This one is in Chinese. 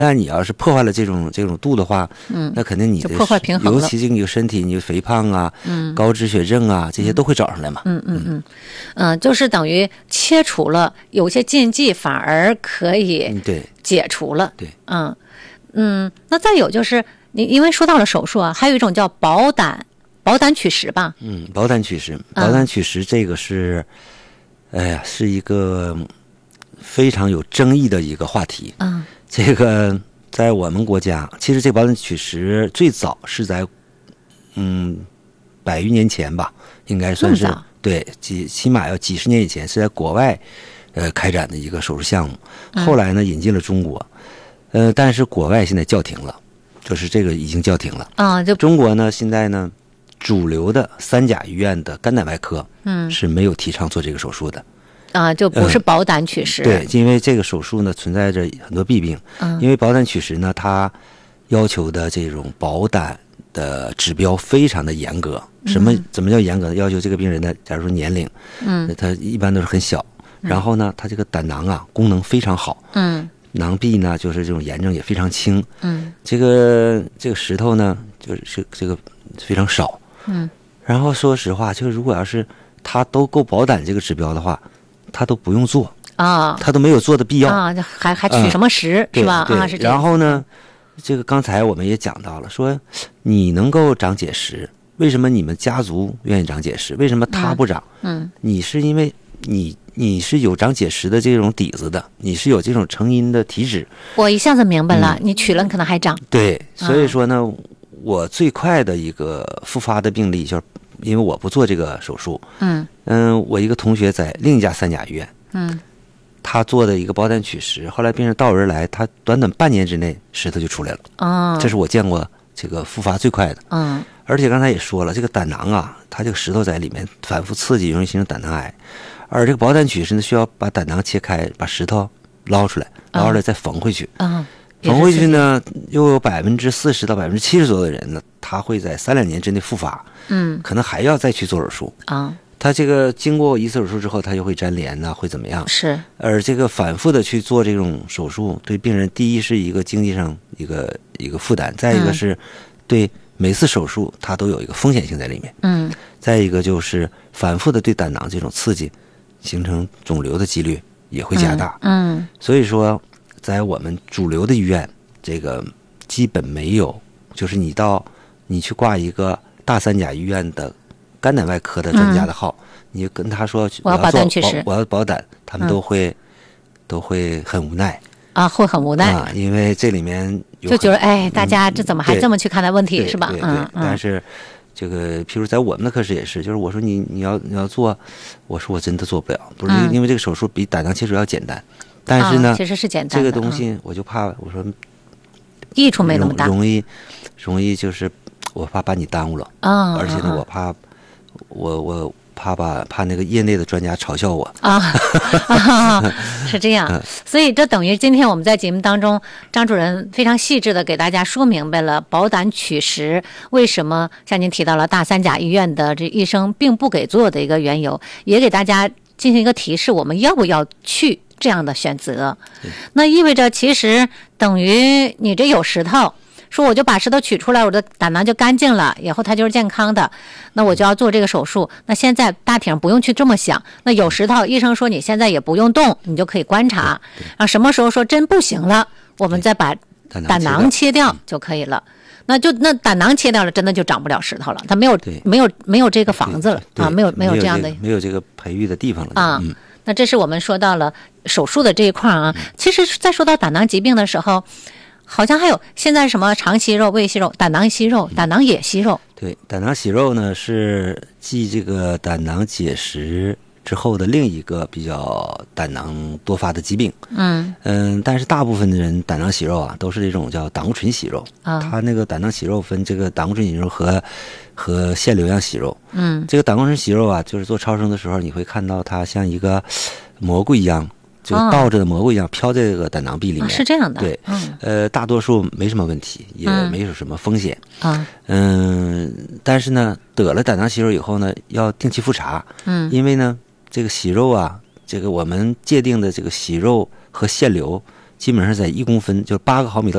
那你要是破坏了这种度的话，那肯定你的就破坏平衡了， 尤其是你的身体，你肥胖啊，高脂血症啊，这些都会找上来嘛。 就是等于切除了有些禁忌，反而可以解除了。 对， 那再有就是你因为说到了手术啊，还有一种叫保胆取石吧？ 保胆取石这个是，是一个非常有争议的一个话题。这个在我们国家，其实这个保胆取石最早是在100余年前吧，应该算是对，起码要几十年以前，是在国外开展的一个手术项目。后来呢引进了中国，但是国外现在叫停了，就是这个已经叫停了。中国呢现在呢主流的3甲医院的肝胆外科是没有提倡做这个手术的。 就不是保胆取石。 对，因为这个手术呢存在着很多弊病。因为保胆取石呢，它要求的这种保胆的指标非常的严格。怎么叫严格？要求这个病人的，假如说年龄，他一般都是很小，然后呢，他这个胆囊啊功能非常好，囊壁呢就是这种炎症也非常轻，这个石头呢就是这个非常少，然后说实话，就是如果要是他都够保胆这个指标的话，他都不用做他都没有做的必要还取什么石是吧？是这样。 然后呢，这个刚才我们也讲到了，说你能够长结石，为什么你们家族愿意长结石？为什么他不长？你是因为你是有长结石的这种底子的，你是有这种成因的体质。 我一下子明白了，你取了可能还长。 对，所以说呢，我最快的一个复发的病例就是因为我不做这个手术。我一个同学在另一家3甲医院，他做的一个保胆取石，后来病人到而来，他短半年之内石头就出来了。这是我见过这个复发最快的。而且刚才也说了，这个胆囊啊，它这个石头在里面反复刺激，容易形成胆囊癌。而这个保胆取石呢，需要把胆囊切开，把石头捞出来再缝回去。缝回去呢，又有40%到70%左右的人呢，他会在3-2年之内复发。可能还要再去做手术。他这个经过一次手术之后，他就会粘连呐，会怎么样？ 是。 而这个反复的去做这种手术，对病人第一是一个经济上一个负担，再一个是对每次手术它都有一个风险性在里面。再一个就是反复的对胆囊这种刺激，形成肿瘤的几率也会加大。所以说，在我们主流的医院，这个基本没有，就是你去挂一个大3甲医院的肝胆外科的专家的号，你跟他说我要保胆取石， 我要保胆，他们都会很无奈会很无奈因为这里面就觉得大家这怎么还这么去看待问题，是吧？ 对，但是这个譬如在我们的科室也是，就是我说你要做，我说我真的做不了，不是因为这个手术比胆囊切除要简单，但是呢， 其实是简单的， 这个东西我就怕我说益处没那么大， 容易就是我怕把你耽误了而且呢，我怕我怕那个业内的专家嘲笑我是这样。所以这等于今天我们在节目当中，张主任非常细致的给大家说明白了保胆取石为什么像您提到了大3甲医院的这医生并不给做的一个缘由，也给大家进行一个提示，我们要不要去这样的选择。那意味着其实等于你这有石头，说我就把石头取出来，我的胆囊就干净了，以后它就是健康的，那我就要做这个手术。那现在大体上不用去这么想，那有石头，医生说你现在也不用动，你就可以观察，什么时候说真不行了，我们再把胆囊切掉就可以了。那胆囊切掉了，真的就长不了石头了，它没有这个房子了没有这样的， 没有这个培育的地方了那这是我们说到了手术的这一块其实再说到胆囊疾病的时候，好像还有现在什么肠息肉、胃息肉、胆囊息肉、胆囊也息肉。 对，胆囊息肉呢是继这个胆囊结石之后的另一个比较胆囊多发的疾病。但是大部分的人胆囊息肉都是这种叫胆固醇息肉它那个胆囊息肉分这个胆固醇息肉和腺瘤样息肉。这个胆固醇息肉就是做超声的时候，你会看到它像一个蘑菇一样，就倒着的蘑菇一样飘在这个胆囊壁里面。 是这样的。 对，大多数没什么问题，也没有什么风险。但是呢，得了胆囊息肉以后呢，要定期复查。因为呢，这个息肉这个我们界定的这个息肉和腺瘤， 基本上在1公分，就是8个毫米到